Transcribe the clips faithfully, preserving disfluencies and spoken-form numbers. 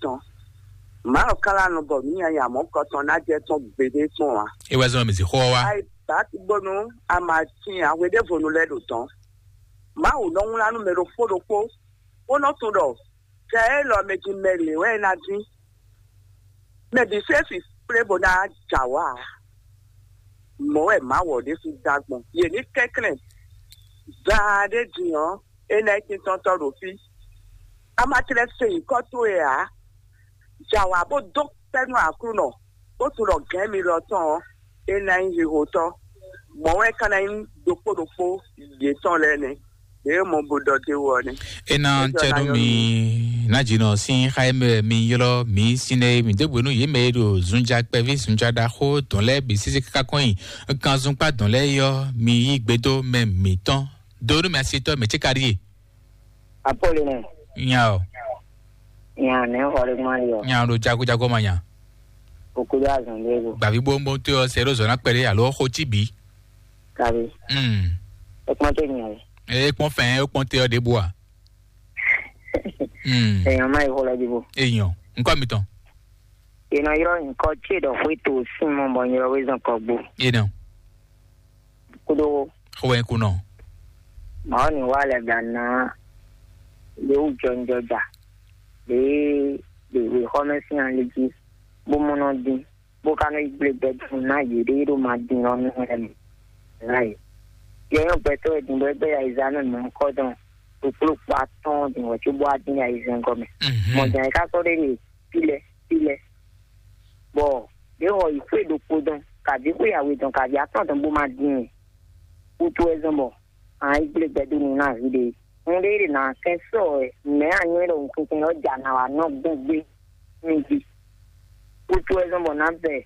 ton. Ma kala no bo mi ya mo ko ton na je ton gbede ton wa. E wa zo mi si ho wa. Ai ba ti bonu ama tin awe de vonu le do ton. Ma o no nla no me ro fo do po. O no to do. Ke e lo me ti mele we na din. Me di se fi pre bona jawa. Mo e ma wo de su dagbon. Ye ni kekren. Za de dion e na ti ton to ro fi. Ama tre se ko to e a. Jawa bo dok tenu akuno. O to lo gen mi lo ton e na nji hoto. Mo we kana in dopo dopo ye ton le ne. E mo bodo te woni. E na chedu mi na jino sin khaime mi yolo mi sine mi de bonu ye me do zunja pevi zunja da ho ton le bi sisi ka koyin kan zun pa don le yo mi igbedo me mi ton. Doru mi asito me chekari. Apoline. Nyao. Nya ne hore mario. Nya ro jago jago manya. Okuda zandego. Ba vi bombo te o zero zona pere alo ho tibi. Kabi. Mm. E kon te nya. E kon fen e kon te o de bois. Mm. E mai hola dibo. Eyan. Nko mi ton. E na yoro nko che do fito simon bon yoro we zan ko gbo. E non. Kudo. Ho en kuno. Ma ni wale gana. Le u jonjoja. Le le we homesi an legi. Bo mono di. Bo kana igble bedroom na yere ro ma din on hem. Right. Yo beto din bebe ya izana mo ko don. O pro paton din wo ti bo adin ya izan go me. Mo jan ka so re pile pile. Bo de ho ife do ko don. Ka bi ko ya we don ka bi aton don bo ma din. O to ezombo. Ai igble bedroom na ide. Ndiri na keso me anyero nkuku no jana wa no gbegbe nji utu ezo mona be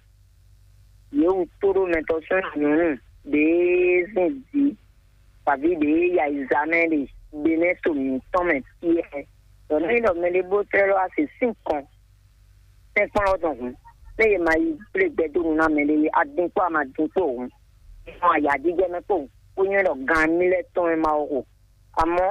ye uturu metosion yun de zinji pavi de ya izameli beneto mi tomet tie so ni do me le botero asi cinq ten pon odun le mai plegbedu na me le adin po ma din po won aya jije me po oyin lo gan mi le ton e ma o amo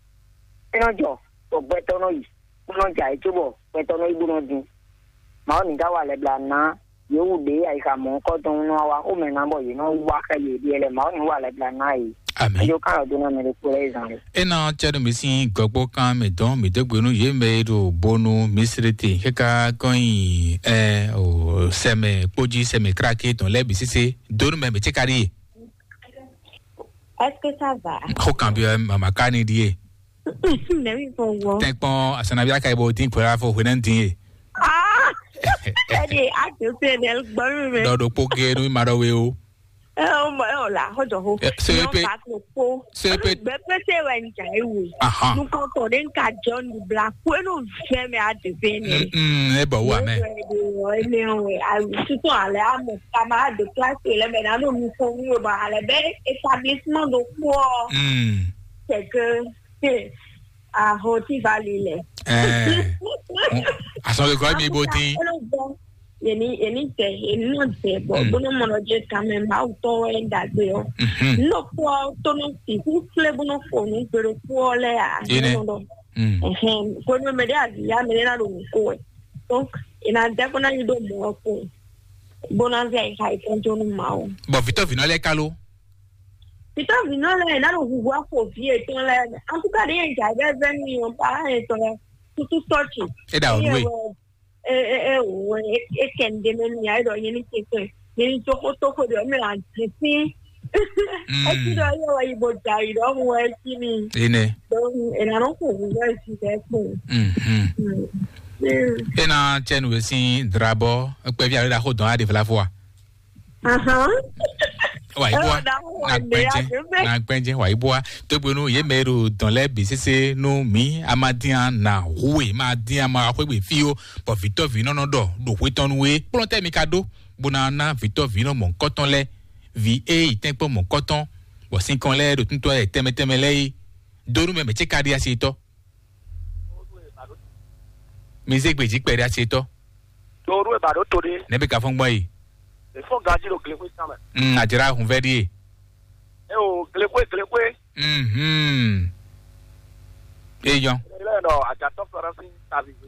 enojo to betono yi no ja itubo betono ibuno din ma oni ga wa le bla na yewu de ai ka mo ko don no wa o me na bo yi no wa ka ye bi ele ma oni wa le bla na yi amen yo ka do na me le ko le zan e na chedu mi sin gogbo kan me don mi de gbenu ye me do bonu misrete keka koyin eh o seme poji seme krake ton le bi sisi doru me me chekari. Est-ce que ça va? Ho kan bi mama kani die. Never for what? Think pon asana bia kai bo tin pora fo hwenan tin. Ah! Eddie, I just said el gbaru. Do do poke no ma do we o. Oh my ola, ho jo ho. Se pe se pe be pe se wen jai wi. Aha. Nu ko to den ka John the Black. We no fe me at the venue. Mm, e bo wa me. Anyway, I sit on le am camarade de classe le me na no mi fo mi ba ale be établissement do ko. Mm. C'est que a hoti valile. Eh. Aso le ko mi bo tin. Yeni yeni te yeni no te bo bono mono je kame ma auto e dagbe o. No po to no ti fu fle bono fo ni pero po le a. No. Mm. Eh, ko me me dia ya me na do ko. Donc ina de ko na do mo ko. Bono ze kai kon to no ma o. Bo Victor vino le kalo. Victor vino le na do hu fo vie to le. En tout cas rien ja be venu on pa e to tout sorti. E da we. Eh eh o e ken de me ni ai do yeni ke ke yeni to ko to ko de me an tisi e ti do yo wa ibo dai do mo e ti ni ene don e na no ko wo e ti de ko mhm e na chen we sin drabo pe vi ara ko don ade fla fo aha wa ibo na penje na penje wa ibo to gbenu ye meru don le bi sese no mi amadian na we ma dian ma ko gbe fi o po Victor vino no do do we ton we plonte mi kado bonana Victor vino mon coton le vi e iten po mon coton bo sin kon le do tun to e teme teme le doru me me che kadi asito mi se gbe ji pere asito doru e ba do to de ne be ka fon gbo yi e fo gaji lo kle kwe sama mm ajira hun ve di e o kle kwe kle kwe mhm e yon le no aja to flora fin tabi